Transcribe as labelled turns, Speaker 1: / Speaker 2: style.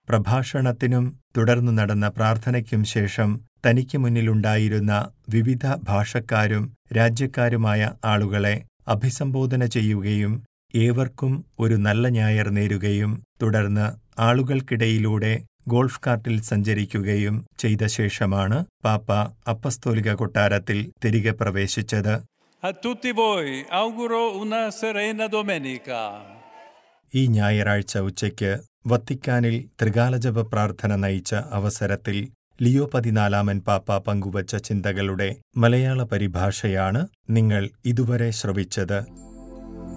Speaker 1: പ്രഭാഷണത്തിനും തുടർന്നു നടന്ന പ്രാർത്ഥനയ്ക്കും ശേഷം തനിക്ക് മുന്നിലുണ്ടായിരുന്ന വിവിധ ഭാഷക്കാരും രാജ്യക്കാരുമായ ആളുകളെ അഭിസംബോധന ചെയ്യുകയും ഏവർക്കും ഒരു നല്ല ഞായർ നേരുകയും തുടർന്ന് ആളുകൾക്കിടയിലൂടെ ഗോൾഫ് കാർട്ടിൽ സഞ്ചരിക്കുകയും ചെയ്ത ശേഷമാണ് പാപ്പ അപ്പസ്തോലിക കൊട്ടാരത്തിൽ തിരികെ പ്രവേശിച്ചത്.
Speaker 2: A tutti voi auguro una serena domenica.
Speaker 1: ഈ ഞായറാഴ്ച ഉച്ചയ്ക്ക് വത്തിക്കാനിൽ ത്രികാലജപ പ്രാർത്ഥന നയിച്ച അവസരത്തിൽ ലിയോ 14 പാപ്പ പങ്കുവച്ച ചിന്തകളുടെ മലയാള പരിഭാഷയാണ് നിങ്ങൾ ഇതുവരെ ശ്രവിച്ചത്.